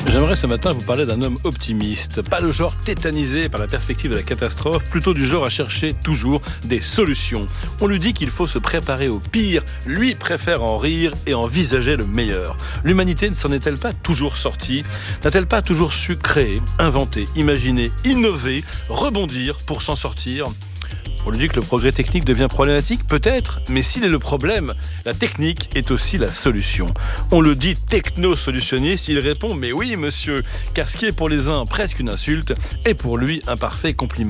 J'aimerais ce matin vous parler d'un homme optimiste, pas le genre tétanisé par la perspective de la catastrophe, plutôt du genre à chercher toujours des solutions. On lui dit qu'il faut se préparer au pire, lui préfère en rire et envisager le meilleur. L'humanité ne s'en est-elle pas toujours sortie ? N'a-t-elle pas toujours su créer, inventer, imaginer, innover, rebondir pour s'en sortir ? On lui dit que le progrès technique devient problématique, peut-être, mais s'il est le problème, la technique est aussi la solution. On le dit techno-solutionniste, il répond « Mais oui, monsieur », car ce qui est pour les uns presque une insulte est pour lui un parfait compliment.